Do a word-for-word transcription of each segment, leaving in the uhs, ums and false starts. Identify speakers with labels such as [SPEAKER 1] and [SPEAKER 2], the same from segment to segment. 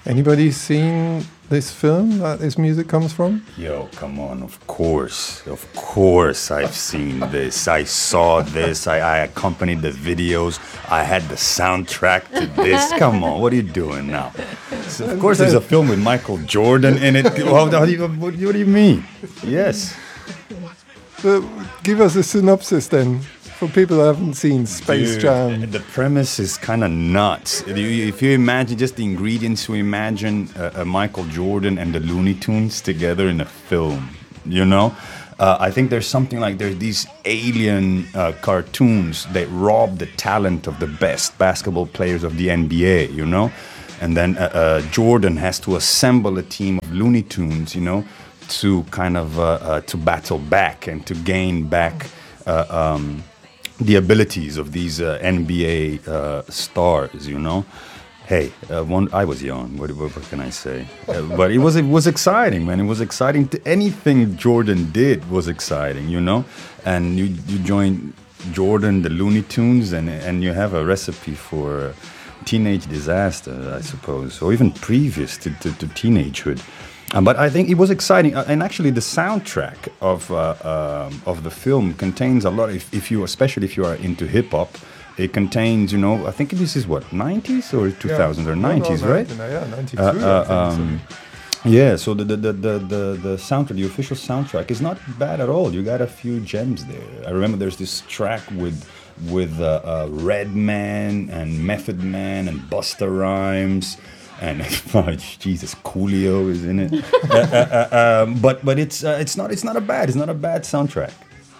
[SPEAKER 1] Anybody seen this film that this music comes from?
[SPEAKER 2] Yo, come on, of course, of course I've seen this. I saw this, I, I accompanied the videos, I had the soundtrack to this. Come on, what are you doing now? So of course there's a film with Michael Jordan in it. How, how do you, what, what do you mean? Yes.
[SPEAKER 1] But give us a synopsis then. For people who haven't seen Space
[SPEAKER 2] Dude,
[SPEAKER 1] Jam.
[SPEAKER 2] The premise is kind of nuts. If you imagine just the ingredients, you imagine uh, uh, Michael Jordan and the Looney Tunes together in a film, you know? Uh, I think there's something like there's these alien uh, cartoons that rob the talent of the best basketball players of the N B A, you know? And then uh, uh, Jordan has to assemble a team of Looney Tunes, you know, to kind of uh, uh, to battle back and to gain back uh, um, the abilities of these uh, N B A uh, stars, you know. Hey, uh, one, I was young. What, what, what can I say? Uh, but it was it was exciting, man. It was exciting. To, anything Jordan did was exciting, you know. And you you join Jordan, the Looney Tunes, and and you have a recipe for teenage disaster, I suppose, or even previous to, to, to teenagehood. Um, but I think it was exciting, uh, and actually the soundtrack of uh, um, of the film contains a lot. If, if you, especially if you are into hip hop, it contains, you know, I think this is what nineties or two thousands yeah. or nineties, no, no, right?
[SPEAKER 1] Yeah, ninety-two.
[SPEAKER 2] Uh, uh,
[SPEAKER 1] I think
[SPEAKER 2] um,
[SPEAKER 1] so.
[SPEAKER 2] Yeah, so the the, the the the the soundtrack, the official soundtrack, is not bad at all. You got a few gems there. I remember there's this track with with uh, uh, Redman and Method Man and Busta Rhymes. And oh, Jesus, Coolio is in it. uh, uh, uh, um, but but it's uh, it's not it's not a bad it's not a bad soundtrack.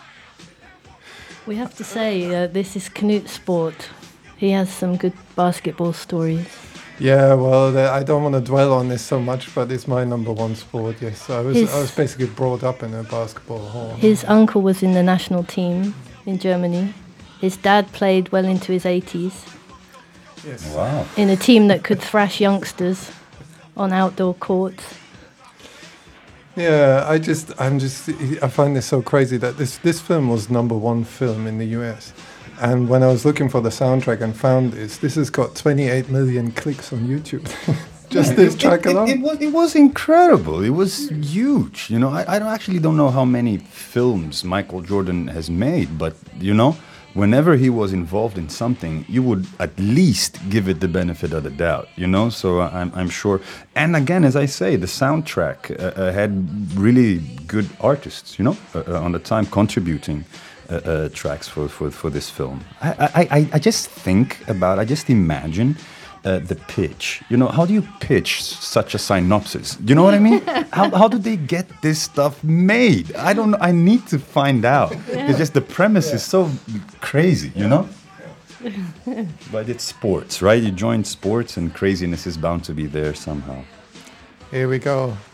[SPEAKER 3] We have to say uh, this is Knut Sport. He has some good basketball stories.
[SPEAKER 1] Yeah, well, the, I don't want to dwell on this so much, but it's my number one sport. Yes, I was his, I was basically brought up in a basketball hall.
[SPEAKER 3] His uncle was in the national team in Germany. His dad played well into his eighties.
[SPEAKER 1] Yes.
[SPEAKER 2] Wow.
[SPEAKER 3] In a team that could thrash youngsters on outdoor courts.
[SPEAKER 1] Yeah, I just, I'm just, I find this so crazy that this, this film was number one film in the U S. And when I was looking for the soundtrack and found this, this has got twenty-eight million clicks on YouTube. Just
[SPEAKER 2] Yeah,
[SPEAKER 1] this
[SPEAKER 2] it,
[SPEAKER 1] track
[SPEAKER 2] it,
[SPEAKER 1] alone.
[SPEAKER 2] It, it was it was incredible. It was huge. You know, I, I don't actually don't know how many films Michael Jordan has made, but you know, whenever he was involved in something, you would at least give it the benefit of the doubt, you know? So I'm, I'm sure. And again, as I say, the soundtrack uh, uh, had really good artists, you know, uh, uh, on the time contributing uh, uh, tracks for, for, for this film. I, I, I just think about, I just imagine uh, the pitch. You know, how do you pitch such a synopsis? You know what I mean? how, how do they get this stuff made? I don't know. I need to find out. Yeah. It's just the premise yeah. is so crazy, you know? But it's sports, right? You join sports and craziness is bound to be there somehow.
[SPEAKER 1] Here we go.